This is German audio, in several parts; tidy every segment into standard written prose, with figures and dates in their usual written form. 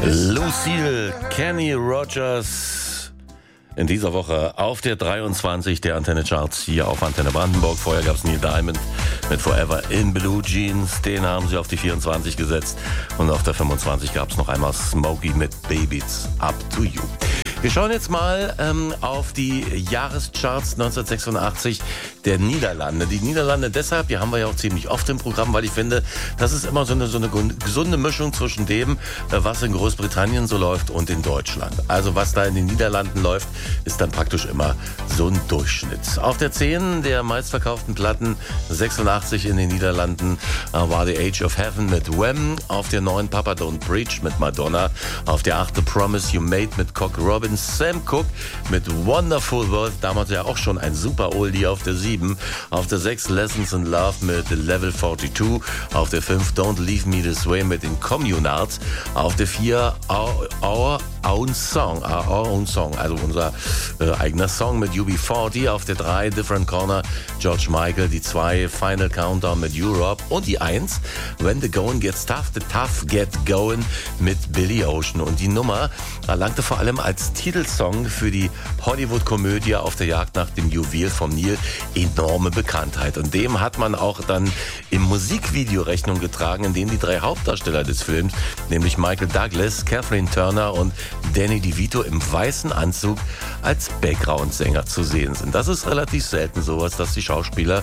Lucille Kenny Rogers in dieser Woche auf der 23 der Antenne Charts hier auf Antenne Brandenburg. Vorher gab es Neil Diamond mit Forever in Blue Jeans. Den haben sie auf die 24 gesetzt. Und auf der 25 gab es noch einmal Smokey mit Baby's Up to You. Wir schauen jetzt mal auf die Jahrescharts 1986 der Niederlande. Die Niederlande deshalb, die haben wir ja auch ziemlich oft im Programm, weil ich finde, das ist immer so eine gesunde Mischung zwischen dem, was in Großbritannien so läuft und in Deutschland. Also was da in den Niederlanden läuft, ist dann praktisch immer so ein Durchschnitt. Auf der 10 der meistverkauften Platten 86 in den Niederlanden war The Age of Heaven mit Wham. Auf der 9 Papa Don't Preach mit Madonna. Auf der 8 The Promise You Made mit Cock Robin. Sam Cooke mit Wonderful World, damals ja auch schon ein super Oldie. Auf der 7, auf der 6 Lessons in Love mit Level 42, auf der 5 Don't Leave Me This Way mit den Communards, auf der 4 Our Own Song, also unser eigener Song mit UB40, auf der 3 Different Corner George Michael, die 2 Final Countdown mit Europe und die 1 When the Going Gets Tough, the Tough Get Going mit Billy Ocean. Und die Nummer erlangte vor allem als Titelsong für die Hollywood-Komödie Auf der Jagd nach dem Juwel vom Nil enorme Bekanntheit. Und dem hat man auch dann im Musikvideo Rechnung getragen, in dem die 3 Hauptdarsteller des Films, nämlich Michael Douglas, Kathleen Turner und Danny DeVito im weißen Anzug als Background-Sänger zu sehen sind. Das ist relativ selten sowas, dass die Schauspieler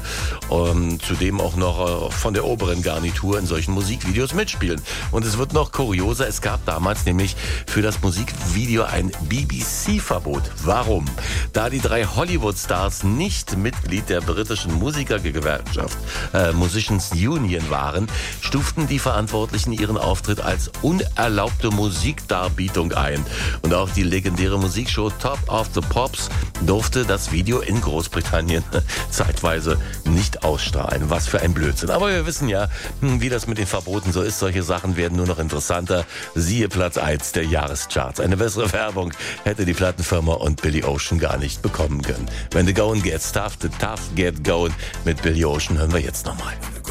zudem auch noch von der oberen Garnitur in solchen Musikvideos mitspielen. Und es wird noch kurioser, es gab damals nämlich für das Musikvideo ein BBC-Verbot. Warum? Da die 3 Hollywood-Stars nicht Mitglied der britischen Musikergewerkschaft Musicians Union waren, stuften die Verantwortlichen ihren Auftritt als unerlaubte Musikdarbietung ein. Und auch die legendäre Musikshow Top of the Pops durfte das Video in Großbritannien zeitweise nicht ausstrahlen. Was für ein Blödsinn. Aber wir wissen ja, wie das mit den Verboten so ist. Solche Sachen werden nur noch interessanter. Siehe Platz 1 der Jahrescharts. Eine bessere Werbung hätte die Plattenfirma und Billy Ocean gar nicht bekommen können. When the going gets tough, the tough get going mit Billy Ocean hören wir jetzt nochmal.